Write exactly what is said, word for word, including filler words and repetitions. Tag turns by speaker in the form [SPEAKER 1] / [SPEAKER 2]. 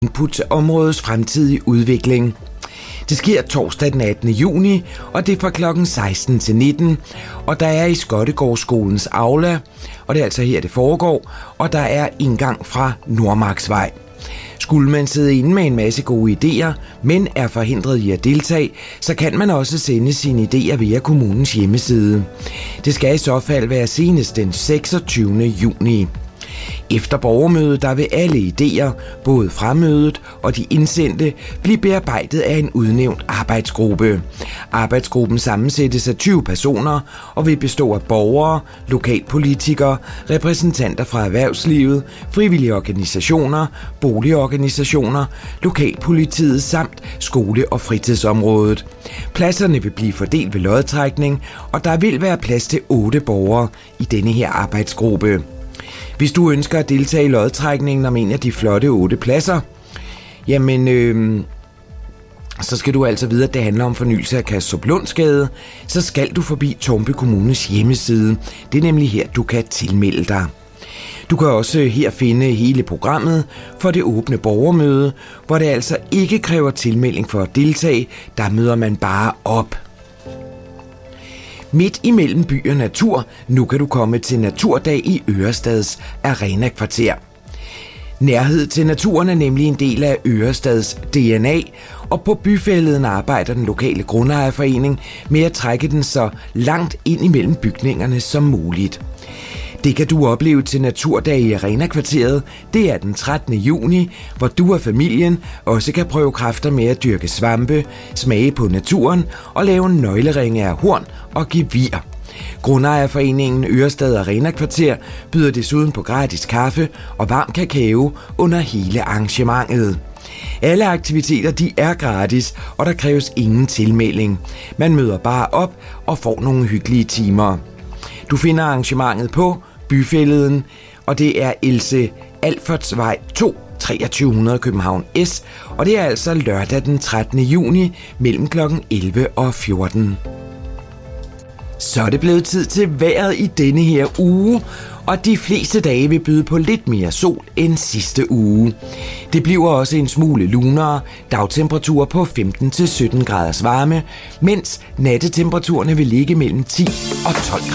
[SPEAKER 1] input til områdets fremtidige udvikling. Det sker torsdag den attende juni, og det er fra klokken seksten til nitten, og der er i Skottegårdsskolens aula, og det er altså her, det foregår, og der er indgang fra Nordmarksvej. Skulle man sidde inde med en masse gode idéer, men er forhindret i at deltage, så kan man også sende sine idéer via kommunens hjemmeside. Det skal i så fald være senest den seksogtyvende juni. Efter borgermødet, der vil alle idéer, både fra mødet og de indsendte, blive bearbejdet af en udnævnt arbejdsgruppe. Arbejdsgruppen sammensættes af tyve personer og vil bestå af borgere, lokalpolitikere, repræsentanter fra erhvervslivet, frivillige organisationer, boligorganisationer, lokalpolitiet samt skole- og fritidsområdet. Pladserne vil blive fordelt ved lodtrækning, og der vil være plads til otte borgere i denne her arbejdsgruppe. Hvis du ønsker at deltage i lodtrækningen om en af de flotte otte pladser, jamen, øh, så skal du altså vide, at det handler om fornyelse af Kastruplundsgade, så skal du forbi Tårnby Kommunes hjemmeside. Det er nemlig her, du kan tilmelde dig. Du kan også her finde hele programmet for det åbne borgermøde, hvor det altså ikke kræver tilmelding for at deltage, der møder man bare op. Midt imellem by og natur, nu kan du komme til Naturdag i Ørestads Arena-kvarter. Nærhed til naturen er nemlig en del af Ørestads D N A, og på byfælleden arbejder den lokale grundejerforening med at trække den så langt ind imellem bygningerne som muligt. Det kan du opleve til Naturdag i Arena-kvarteret. Det er den trettende juni, hvor du og familien også kan prøve kræfter med at dyrke svampe, smage på naturen og lave nøgleringe af horn og gevir. Grundejerforeningen Ørestad Arena-kvarter byder desuden på gratis kaffe og varm kakao under hele arrangementet. Alle aktiviteter de er gratis, og der kræves ingen tilmelding. Man møder bare op og får nogle hyggelige timer. Du finder arrangementet på Byfælleden, og det er Else Alfertsvej to, treogtyve hundrede København S, og det er altså lørdag den trettende juni mellem klokken elleve og fjorten. Så er det blevet tid til vejret i denne her uge, og de fleste dage vil byde på lidt mere sol end sidste uge. Det bliver også en smule lunere, dagtemperaturer på femten til sytten graders varme, mens nattetemperaturerne vil ligge mellem ti og tolv grader.